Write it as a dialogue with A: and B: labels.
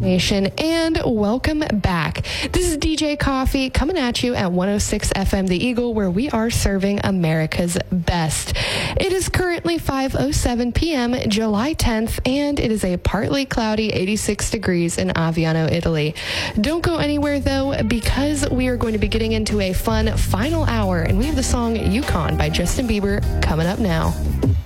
A: Nation, and welcome back. This is DJ Coffee coming at you at 106 FM The Eagle, where we are serving America's best. It is currently 5:07 p.m., July 10th, and it is a partly cloudy 86 degrees in Aviano, Italy. Don't go anywhere, though, because we are going to be getting into a fun final hour, and we have the song Yukon by Justin Bieber coming up now.